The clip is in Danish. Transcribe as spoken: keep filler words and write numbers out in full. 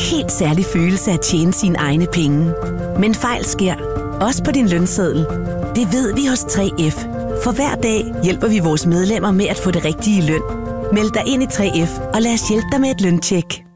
helt særlig følelse at tjene sine egne penge. Men fejl sker, også på din lønseddel. Det ved vi hos tre F. For hver dag hjælper vi vores medlemmer med at få det rigtige løn. Meld dig ind i tre F og lad os hjælpe dig med et løntjek.